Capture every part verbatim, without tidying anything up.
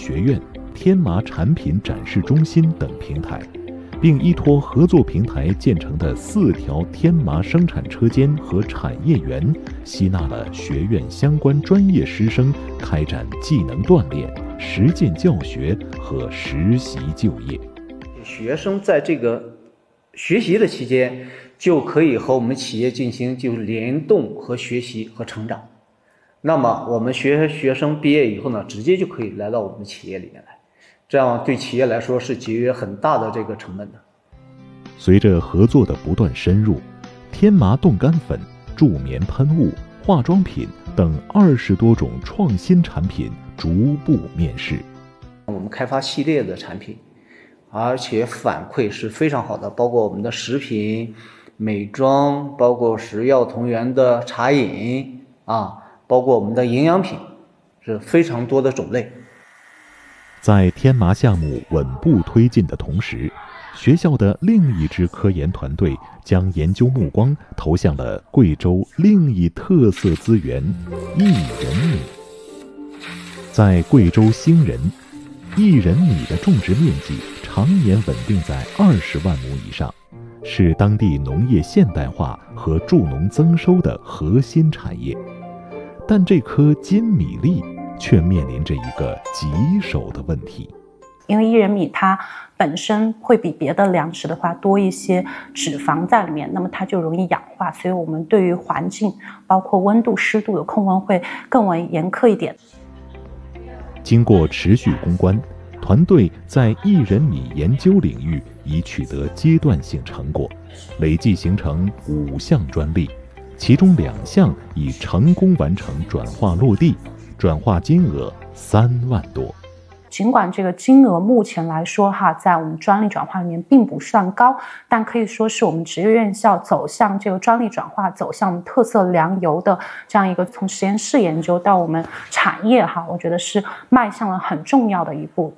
学院、天麻产品展示中心等平台，并依托合作平台建成的四条天麻生产车间和产业园，吸纳了学院相关专业师生，开展技能锻炼、实践教学和实习就业。 学生在这个学习的期间，就可以和我们企业进行就是联动和学习和成长。那么我们学学生毕业以后呢，直接就可以来到我们企业里面来，这样对企业来说是节约很大的这个成本的。 随着合作的不断深入，天麻冻干粉、助眠喷雾、化妆品等二十多种创新产品逐步面世。 我们开发系列的产品，而且反馈是非常好的，包括我们的食品、美妆，包括食药同源的茶饮啊，包括我们的营养品，是非常多的种类。 在天麻项目稳步推进的同时，学校的另一支科研团队将研究目光投向了贵州另一特色资源薏仁米。在贵州兴仁，薏仁米的种植面积常年稳定在二十万亩以上，是当地农业现代化和助农增收的核心产业。但这颗金米粒却面临着一个棘手的问题， 因为薏仁米它本身会比别的粮食的话多一些脂肪在里面，那么它就容易氧化，所以我们对于环境包括温度湿度的控温会更为严苛一点。 经过持续攻关，团队在薏仁米研究领域已取得阶段性成果，累计形成五项专利，其中两项已成功完成转化落地，转化金额三万多。 尽管这个金额目前来说哈，在我们专利转化里面并不算高，但可以说是我们职业院校走向这个专利转化、走向特色粮油的这样一个从实验室研究到我们产业哈，我觉得是迈向了很重要的一步。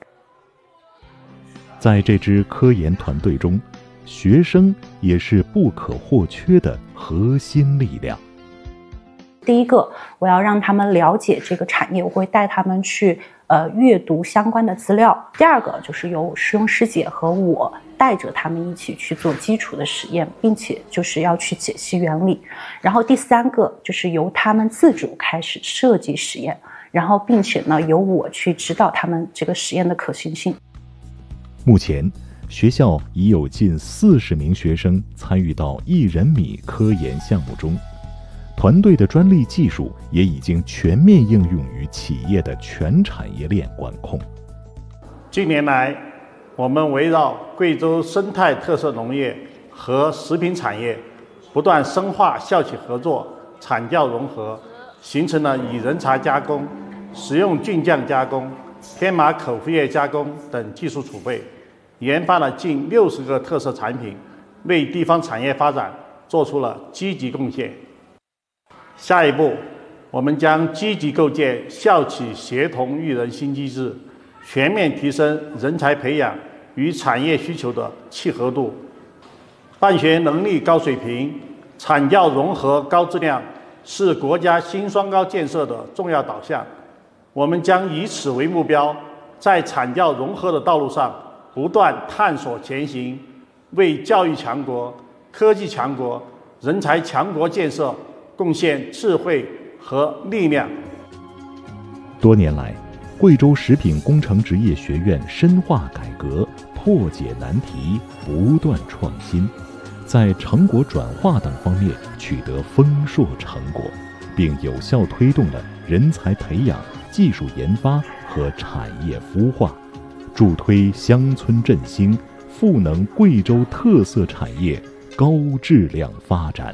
在这支科研团队中，学生也是不可或缺的核心力量。 第一个，我要让他们了解这个产业，我会带他们去呃阅读相关的资料。第二个就是由师兄师姐和我带着他们一起去做基础的实验，并且就是要去解析原理。然后第三个就是由他们自主开始设计实验，然后并且呢由我去指导他们这个实验的可行性。 目前学校已有近四十名学生参与到薏仁米科研项目中，团队的专利技术也已经全面应用于企业的全产业链管控。 近年来，我们围绕贵州生态特色农业和食品产业，不断深化校企合作、产教融合，形成了以人才加工、食用菌酱加工、天麻口服液加工等技术储备，研发了近六十个特色产品，为地方产业发展做出了积极贡献。下一步，我们将积极构建校企协同育人新机制，全面提升人才培养与产业需求的契合度。办学能力高水平、产教融合高质量是国家新双高建设的重要导向。我们将以此为目标，在产教融合的道路上不断探索前行，为教育强国、科技强国、人才强国建设贡献智慧和力量。 多年来，贵州食品工程职业学院深化改革，破解难题，不断创新，在成果转化等方面取得丰硕成果，并有效推动了人才培养、技术研发和产业孵化，助推乡村振兴，赋能贵州特色产业高质量发展。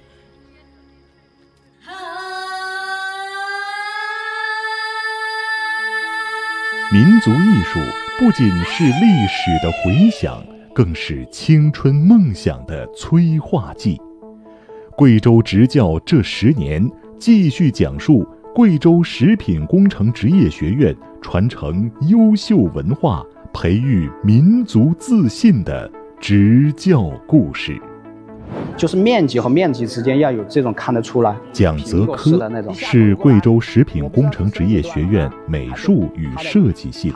民族艺术不仅是历史的回响，更是青春梦想的催化剂。贵州职教这十年，继续讲述贵州食品工程职业学院传承优秀文化、培育民族自信的职教故事。 就是面积和面积之间要有这种看得出来。 蒋泽科是贵州食品工程职业学院美术与设计系的